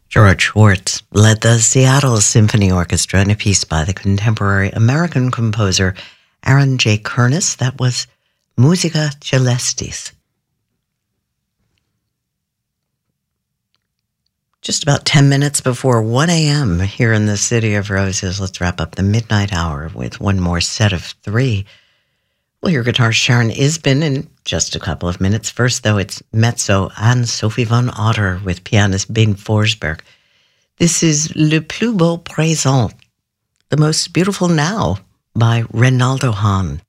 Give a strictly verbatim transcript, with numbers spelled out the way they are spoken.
George Schwartz led the Seattle Symphony Orchestra in a piece by the contemporary American composer Aaron J. Kernis. That was Musica Celestis. Just about ten minutes before one a.m. here in the City of Roses. Let's wrap up the midnight hour with one more set of three. We'll hear guitarist Sharon Isbin in just a couple of minutes. First, though, it's mezzo Anne-Sophie von Otter with pianist Ben Forsberg. This is Le Plus Beau Présent, The Most Beautiful Now, by Reynaldo Hahn.